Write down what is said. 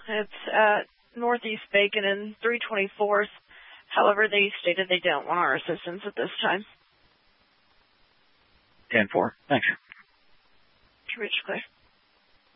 It's at Northeast Bacon and 324th. However, they stated they don't want our assistance at this time. 10-4. Thanks. Reach clear.